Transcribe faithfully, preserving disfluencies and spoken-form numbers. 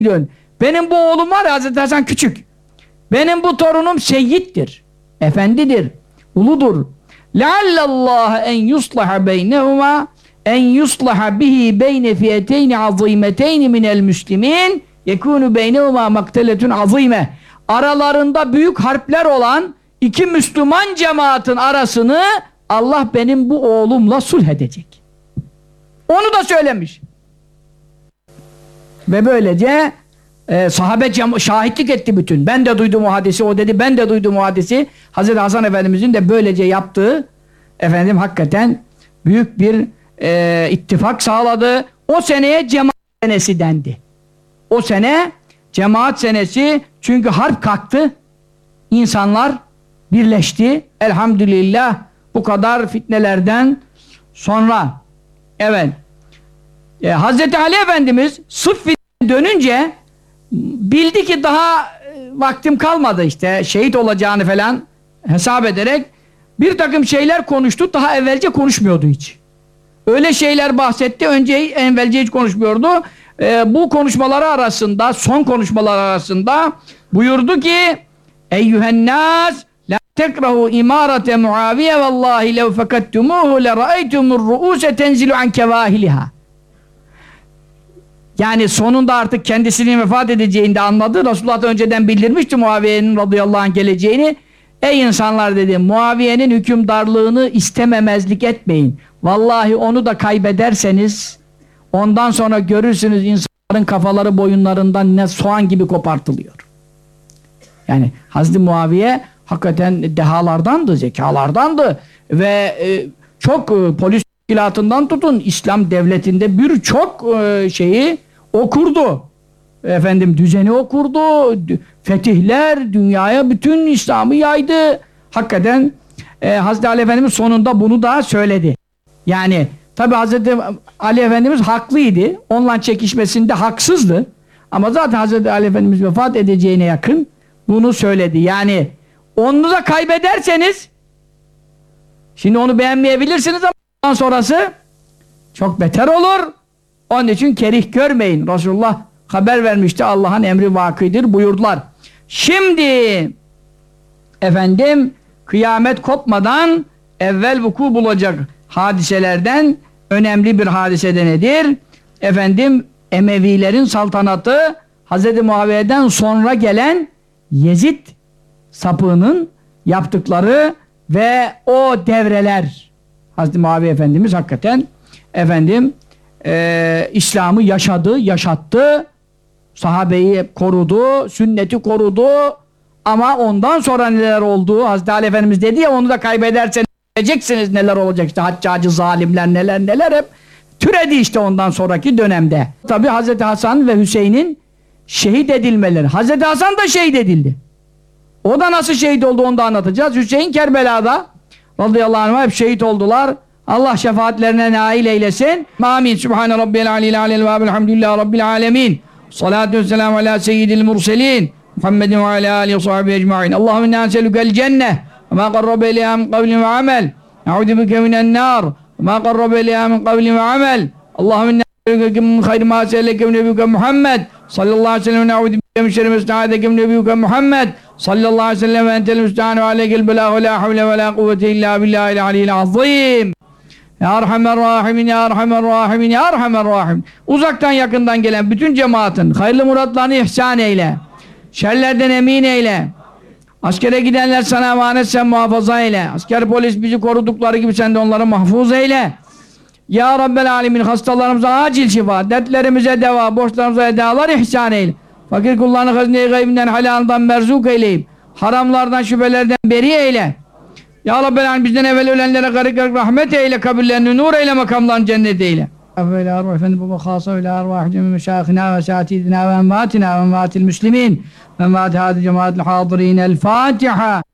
diyorsun. Benim bu oğlum var ya, Hazreti Hasan küçük. Benim bu torunum seyyittir. Efendidir. Uludur. Leallallâhe en yuslaha beynehuma en yuslaha bihi beyne fiyeteyni azîmeteyni minel müslimîn yekûnü beynehuma makteletun azîme. Aralarında büyük harpler olan iki Müslüman cemaatin arasını Allah benim bu oğlumla sulh edecek. Onu da söylemiş. Ve böylece e, sahabe şahitlik etti bütün. Ben de duydum o hadisi, o dedi ben de duydum o hadisi. Hazreti Hasan Efendimizin de böylece yaptığı efendim hakikaten büyük bir e, ittifak sağladı. O seneye cemaat senesi dendi. O sene cemaat senesi, çünkü harp kalktı. İnsanlar birleşti. Elhamdülillah bu kadar fitnelerden sonra. Evet. E, Hazreti Ali Efendimiz Sıffin dönünce bildi ki daha e, vaktim kalmadı, işte şehit olacağını falan hesap ederek bir takım şeyler konuştu. Daha evvelce konuşmuyordu hiç. Öyle şeyler bahsetti. Önce evvelce hiç konuşmuyordu. E, bu konuşmaları arasında, son konuşmalar arasında buyurdu ki eyyühennâs la tekrahu imarete Muaviye vallahi lev fekattumuhu le ra'aytumur ru'use tenzilu an kevâhiliha. Yani sonunda artık kendisinin vefat edeceğini de anladı. Resulullah da önceden bildirmişti Muaviye'nin radıyallahu anh geleceğini. Ey insanlar dedi, Muaviye'nin hükümdarlığını istememezlik etmeyin. Vallahi onu da kaybederseniz ondan sonra görürsünüz insanların kafaları boyunlarından ne soğan gibi kopartılıyor. Yani Hazreti Muaviye hakikaten dehalardandı, zekalardandı ve e, çok e, polis teşkilatından tutun İslam devletinde birçok e, şeyi okurdu. Efendim düzeni okurdu. Fetihler dünyaya bütün İslam'ı yaydı. Hakikaten e, Hazreti Ali Efendimiz sonunda bunu da söyledi. Yani tabi Hazreti Ali Efendimiz haklıydı. Onunla çekişmesinde haksızdı. Ama zaten Hazreti Ali Efendimiz vefat edeceğine yakın bunu söyledi. Yani onu da kaybederseniz, şimdi onu beğenmeyebilirsiniz ama ondan sonrası çok beter olur. Onun için kerih görmeyin. Resulullah haber vermişti. Allah'ın emri vakıdır buyurdular. Şimdi efendim kıyamet kopmadan evvel vuku bulacak hadiselerden önemli bir hadise de nedir? Efendim Emevilerin saltanatı Hazreti Muaviye'den sonra gelen Yezid sapığının yaptıkları ve o devreler. Hazreti Muaviye Efendimiz hakikaten efendim e, İslam'ı yaşadı, yaşattı, sahabeyi korudu, sünneti korudu ama ondan sonra neler oldu? Hazreti Ali Efendimiz dedi ya, onu da kaybederseniz göreceksiniz neler olacak, işte haccacı zalimler neler neler hep türedi işte ondan sonraki dönemde. Tabi Hazreti Hasan ve Hüseyin'in şehit edilmeleri. Hazreti Hasan da şehit edildi. O da nasıl şehit oldu onu da anlatacağız. Hüseyin Kerbela'da radıyallahu anh hep şehit oldular. Allah şefaatlerine nail eylesin. Amin. Sübhane Rabbiyel aleyhi aleyhi ve elhamdülillahi Rabbil alemin. Salatu ve selamu ala seyyidil murselin. Muhammedin ve ala alihi ve sahbihi ecma'in. Allahümme inna neselükel cenneh ve ma qarrabe ileyha min kavlin ve amel. Ne'udu bike minen nar ve ma qarrabe ileyha min kavlin ve amel. Allahümme inna neselüke min hayri ma se'eleke min nebiyuke Muhammed sallallahu aleyhi ve sellem. Ne'udu bike min şerri ma esta'adeke min nebiyuke Muhammed sallallahu aleyhi ve sellem ve entel müsta'an ve aleykel belâhu ve la havle ve la kuvvete illa billahil aliyyil azîm. Ya Erhamer Rahimin, Ya Erhamer Rahimin, Ya Erhamer Rahimin. Uzaktan yakından gelen bütün cemaatin hayırlı muratlarını ihsan eyle. Şerlerden emin eyle. Askere gidenler sana emanet, sen muhafaza eyle. Asker polis bizi korudukları gibi sen de onları mahfuz eyle. Ya Rabbel Alemin, hastalarımıza acil şifa, dertlerimize deva, borçlarımıza edalar ihsan eyle. Fakir kullarını hazine-i gaybinden, halalından merzuk eyleyip, haramlardan, şüphelerden beri eyle. Ya Rabbel Alemin, bizden evvel ölenlere garip garip rahmet eyle, kabirlerini nur eyle, makamlarını cennet eyle. Öyle arvah efendim baba khasa öyle arvah cemi meşâhına ve sâtidina ve envâtina ve envâtil müslimin ve envâti hâdi cemaatil hâdirîn. El Fatiha.